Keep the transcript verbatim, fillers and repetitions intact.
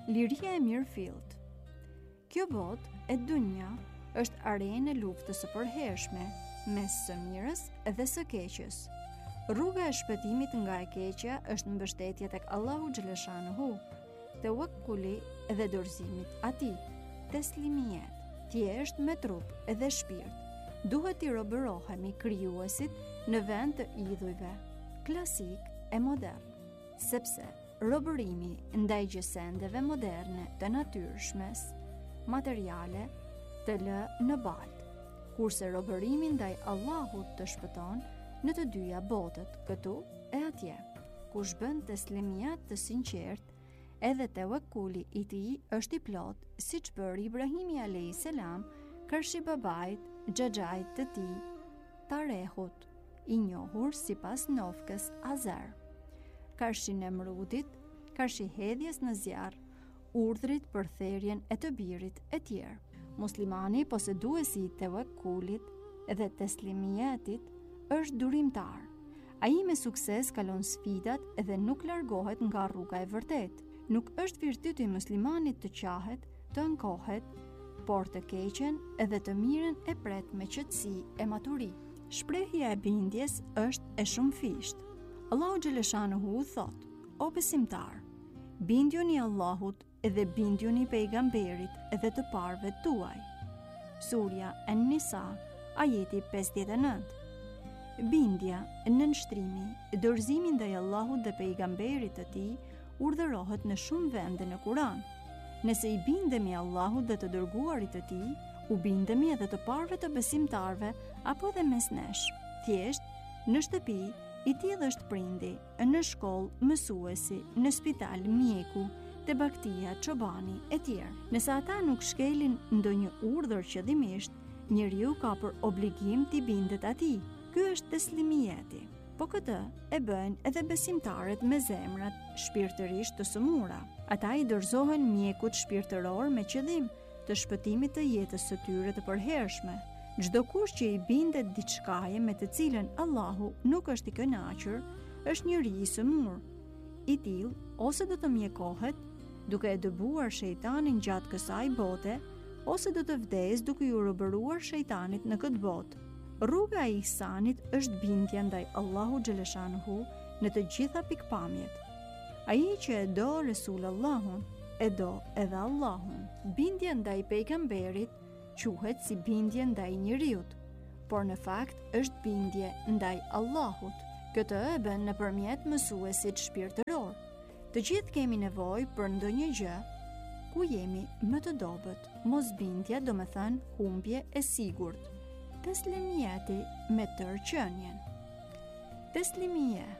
Liria e mirë fillt. Kjo botë e dunja është arenë e luftës së përhershme mes së mirës dhe së keqes. Rruga e shpëtimit nga e keqja është mbështetja tek Allahu xhaleshanuhu, tewakkuli dhe dorëzimit atij, teslimiet, thjesht me trup dhe shpirt. Duhet t'i robërohemi krijuesit në vend të idhujve, klasik e modern, sepse robërimi ndaj gjësendeve moderne të natyrshmes, materiale, të lë në baltë, kurse robërimi ndaj Allahut të shpëton në të dyja botët, këtu e atje. Kush bën teslimiat të sinqert, edhe tewakkuli i tij është i plot, siç bëri Ibrahimi alayhis salam, kërshi babait, xhaxhait të tij, Tarehut, i njohur sipas nofkës Azar. Karshi Nemrudit, karshi hedhjes në zjarr, urdhrit për therrjen e të birit e tjerë. Muslimani poseduesi i tewakkulit dhe teslimiatit është durimtar. Ai me sukses kalon sfidat dhe nuk largohet nga rruga e vërtetë. Nuk është virtyti i muslimanit të qahet, të ankohet, por të keqen edhe të mirën e pret me qetësi e maturi. Shprehja e bindjes është e shumëfishtë. Allahu xhaleshanuhu thot: O besimtar, bindjuni Allahut dhe bindjuni pejgamberit dhe të parëve tuaj. Surja An-Nisa, ajeti pesëdhjetë e nëntë. Bindja, nënshtrimi, dorëzimi ndaj Allahut dhe pejgamberit të tij urdhërohet në shumë vende në Kur'an. Nëse i bindemi Allahut dhe të dërguarit të tij, u bindemi edhe të parëve të besimtarve apo dhe mes nesh. Thjesht, në shtëpi, i tillë është prindi, në shkollë mësuesi, në spital mjeku, te baktia çobani e tjerë. Nëse ata nuk shkelin ndonjë urdhër qëllimisht, njeriu ka për obligim t'i bindet atij. Ky është teslimieti. Po këtë e bëjnë edhe besimtarët me zemrat shpirtërisht të sëmura. Ata i dorëzohen mjekut shpirtëror me qëllim të shpëtimit të jetës së tyre të përhershme. Çdo kush që i bindet diçkaje me të cilën Allahu nuk është i kënaqur, është njeri i sëmur. I tillë ose do të mjekohet duke e dëbuar shejtanin gjatë kësaj bote, ose do të vdesë duke ju robëruar shejtanit në këtë botë. Rruga e ihsanit është bindja ndaj Allahu xhaleshanuhu në të gjitha pikpamjet. Ai që e do Resulullahun, e do edhe Allahun. Bindja ndaj pejgamberit quhet si bindje ndaj njeriut, por në fakt është bindje ndaj Allahut. Këtë e bën nëpërmjet mësuesit shpirtëror. Të gjithë kemi nevojë për ndonjë gjë ku jemi më të dobët. Mosbindja do të thënë humbje e sigurt. Teslimiati me tërë qënjen. Teslimia